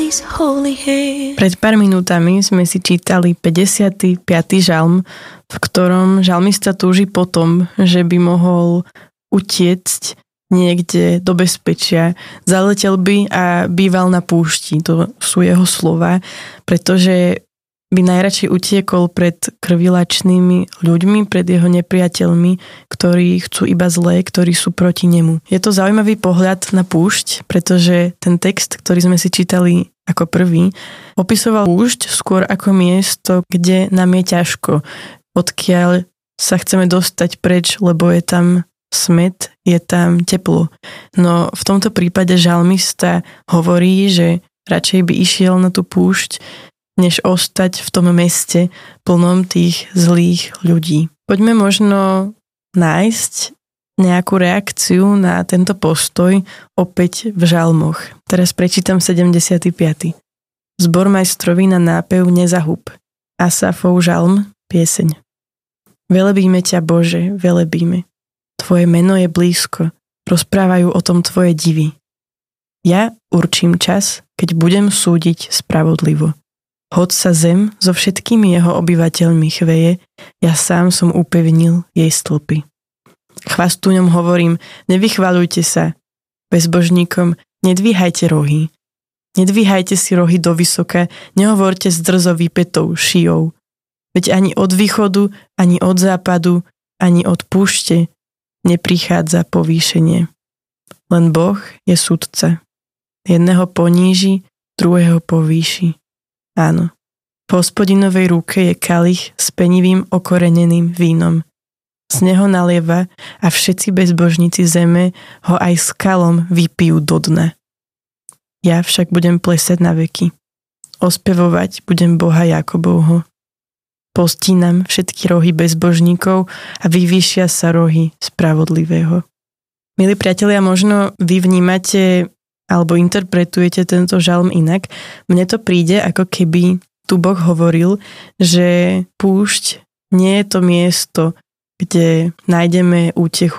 Pred pár minútami sme si čítali 55. žalm, v ktorom žalmista túži potom, že by mohol utiecť niekde do bezpečia. Zaletel by a býval na púšti, to sú jeho slova, pretože by najradšej utiekol pred krvilačnými ľuďmi, pred jeho nepriateľmi, ktorí chcú iba zlé, ktorí sú proti nemu. Je to zaujímavý pohľad na púšť, pretože ten text, ktorý sme si čítali ako prvý, opisoval púšť skôr ako miesto, kde nám je ťažko, odkiaľ sa chceme dostať preč, lebo je tam smäd, je tam teplo. No v tomto prípade žalmista hovorí, že radšej by išiel na tú púšť, než ostať v tom meste plnom tých zlých ľudí. Poďme možno nájsť nejakú reakciu na tento postoj opäť v žalmoch. Teraz prečítam 75. Zbormajstrovi na nápev nezahub. Asafov žalm, pieseň. Velebíme ťa, Bože, velebíme. Tvoje meno je blízko. Rozprávajú o tom tvoje divy. Ja určím čas, keď budem súdiť spravodlivo. Hoď sa zem so všetkými jeho obyvateľmi chveje, ja sám som upevnil jej stĺpy. Chvastúňom hovorím, nevychvaľujte sa. Bezbožníkom, nedvíhajte rohy. Nedvíhajte si rohy do vysoka, nehovorte s drzo vypätou šijou. Veď ani od východu, ani od západu, ani od púšte neprichádza povýšenie. Len Boh je sudca. Jedného poníži, druhého povýši. Áno, v Hospodinovej ruke je kalich s penivým okoreneným vínom. Z neho nalieva a všetci bezbožníci zeme ho aj s kalom vypijú do dna. Ja však budem plesať na veky. Ospevovať budem Boha Jakobovho. Postínam všetky rohy bezbožníkov a vyvýšia sa rohy spravodlivého. Milí priatelia, možno vy vnímate alebo interpretujete tento žalm inak. Mne to príde, ako keby tu Boh hovoril, že púšť nie je to miesto, kde nájdeme útechu